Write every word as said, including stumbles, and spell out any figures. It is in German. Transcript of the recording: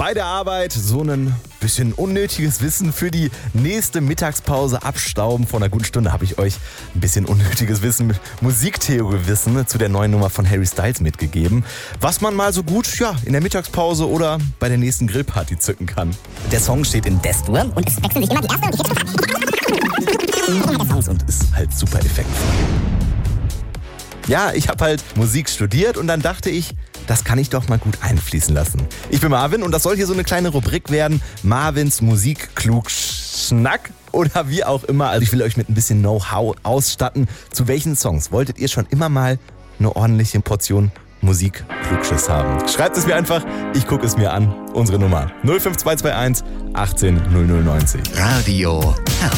bei der Arbeit so ein bisschen unnötiges Wissen für die nächste Mittagspause abstauben. Vor einer guten Stunde habe ich euch ein bisschen unnötiges Wissen, Musiktheorie-Wissen zu der neuen Nummer von Harry Styles mitgegeben. Was man mal so gut ja, in der Mittagspause oder bei der nächsten Grillparty zücken kann. Der Song steht in D-Dur und es wechseln sich immer die erste und die vierte und ist halt super effektvoll. Ja, ich habe halt Musik studiert und dann dachte ich, das kann ich doch mal gut einfließen lassen. Ich bin Marvin und das soll hier so eine kleine Rubrik werden. Marvins Musikklugschnack oder wie auch immer. Also ich will euch mit ein bisschen Know-how ausstatten. Zu welchen Songs wolltet ihr schon immer mal eine ordentliche Portion Musikklugschiss haben? Schreibt es mir einfach, ich gucke es mir an. Unsere Nummer null fünf zwei zwei eins achtzehn null null neunzig. Radio